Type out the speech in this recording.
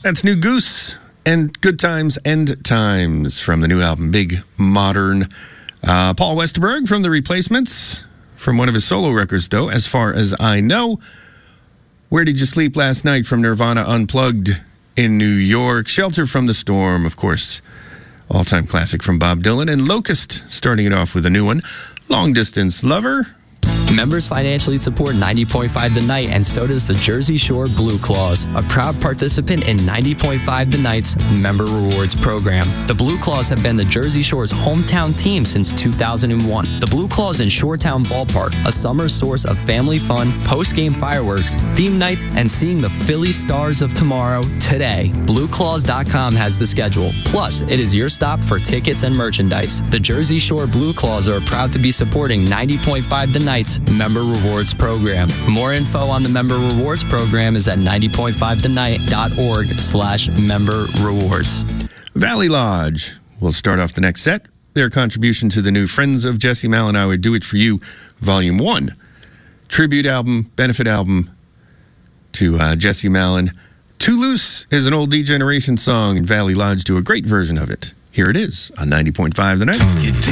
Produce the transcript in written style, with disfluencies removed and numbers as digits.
That's New Goose and Good Times End Times from the new album Big Modern. Paul Westerberg from The Replacements, from one of his solo records, though, As Far As I Know. Where Did You Sleep Last Night from Nirvana Unplugged in New York. Shelter from the Storm, of course, all-time classic from Bob Dylan. And Locust, starting it off with a new one, Long Distance Lover. Members financially support 90.5 The Night, and so does the Jersey Shore Blue Claws, a proud participant in 90.5 The Night's Member Rewards program. The Blue Claws have been the Jersey Shore's hometown team since 2001. The Blue Claws in Shoretown Ballpark, a summer source of family fun, post-game fireworks, theme nights, and seeing the Philly Stars of tomorrow today. BlueClaws.com has the schedule. Plus, it is your stop for tickets and merchandise. The Jersey Shore Blue Claws are proud to be supporting 90.5 The Night's Member Rewards program. More info on the Member Rewards program is at 90.5thenight.org/member rewards. Valley Lodge will start off the next set. Their contribution to the new Friends of Jesse Malin, I Would Do It For You, Volume 1. Tribute album, benefit album to Jesse Malin. Too Loose is an old D-Generation song, and Valley Lodge do a great version of it. Here it is on 90.5 The Night.